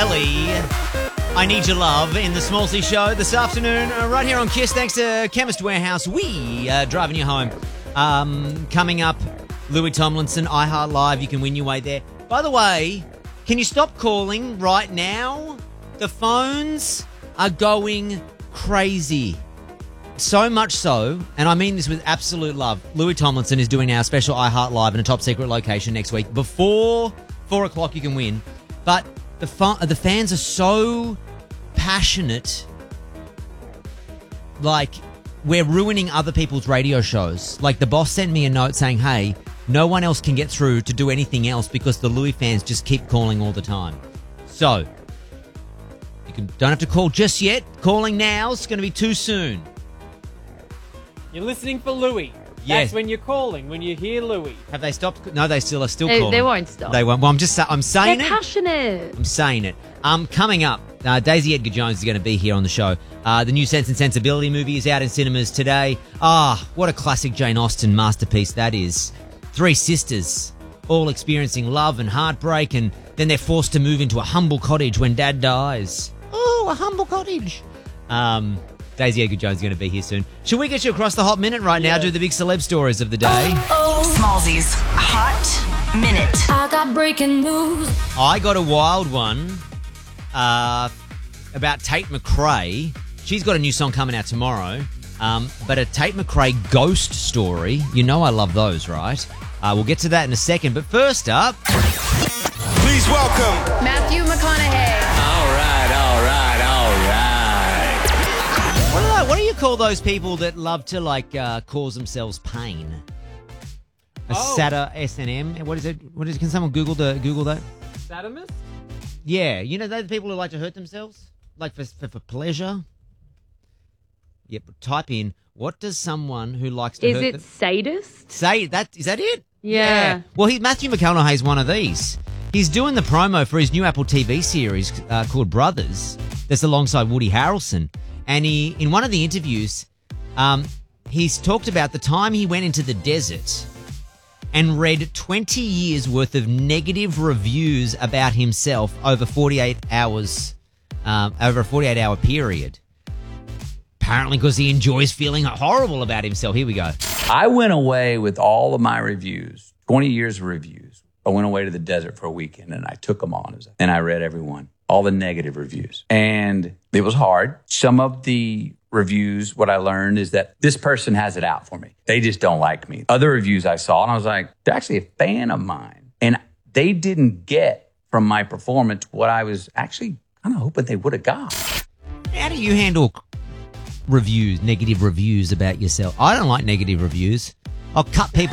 Ellie, I Need Your Love in the Small C Show this afternoon, right here on KISS. Thanks to Chemist Warehouse. We driving you home. Coming up, Louis Tomlinson, iHeart Live. You can win your way there. By the way, can you stop calling right now? The phones are going crazy. So much so, and I mean this with absolute love, Louis Tomlinson is doing our special iHeart Live in a top secret location next week. Before 4 o'clock you can win. But the fans are so passionate, like we're ruining other people's radio shows. Like the boss sent me a note saying, hey, no one else can get through to do anything else because the Louis fans just keep calling all the time. So, don't have to call just yet. Calling now is going to be too soon. You're listening for Louis. Yes. That's when you're calling, when you hear Louis. Have they stopped? No, they still are still calling. They won't stop. They won't. Well, I'm saying They're passionate. I'm saying it. Coming up, Daisy Edgar Jones is going to be here on the show. The new Sense and Sensibility movie is out in cinemas today. What a classic Jane Austen masterpiece that is. 3 sisters, all experiencing love and heartbreak, and then they're forced to move into a humble cottage when Dad dies. Oh, a humble cottage. Daisy Edgar Jones is going to be here soon. Should we get you across the hot minute right now? Do the big celeb stories of the day. Smallzy's Hot Minute. I got breaking news. I got a wild one about Tate McRae. She's got a new song coming out tomorrow, but a Tate McRae ghost story. You know I love those, right? We'll get to that in a second. But first up, please welcome Matthew McConaughey. All right. what do you call those people that love to cause themselves pain? S&M. What is it? Can someone Google that? Satamist? Yeah, you know those people who like to hurt themselves, like for pleasure. Yep. Type in what does someone who likes to Is hurt it them sadist? say? That is that it? Yeah. Well, Matthew McConaughey is one of these. He's doing the promo for his new Apple TV series called Brothers. That's alongside Woody Harrelson. And in one of the interviews, he's talked about the time he went into the desert and read 20 years worth of negative reviews about himself over 48 hours, over a 48-hour period. Apparently because he enjoys feeling horrible about himself. Here we go. I went away with all of my reviews, 20 years of reviews. I went away to the desert for a weekend and I took them all and I read every one. All the negative reviews. And it was hard. Some of the reviews, what I learned is that this person has it out for me. They just don't like me. Other reviews I saw and I was like, they're actually a fan of mine. And they didn't get from my performance what I was actually kind of hoping they would have got. How do you handle negative reviews about yourself? I don't like negative reviews. I'll cut people